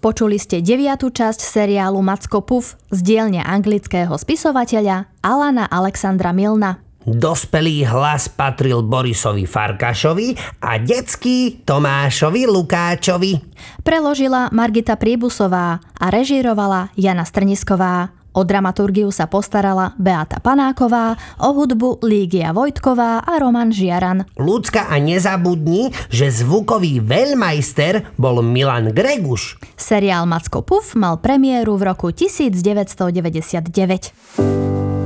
Počuli ste 9. časť seriálu Macko Puff z dielne anglického spisovateľa Alana Alexandra Milna. Dospelý hlas patril Borisovi Farkašovi a detský Tomášovi Lukáčovi. Preložila Margita Príbusová a režírovala Jana Strnisková. O dramaturgiu sa postarala Beata Panáková, o hudbu Lígia Vojtková a Roman Žiaran. Ľudská, a nezabudni, že zvukový veľmajster bol Milan Greguš. Seriál Macko Puff mal premiéru v roku 1999.